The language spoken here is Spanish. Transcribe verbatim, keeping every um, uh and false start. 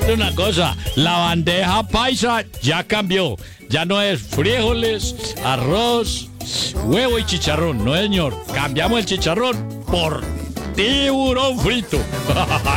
Una cosa, la bandeja paisa ya cambió. Ya no es frijoles, arroz, huevo y chicharrón. No, señor. Cambiamos el chicharrón por tiburón frito.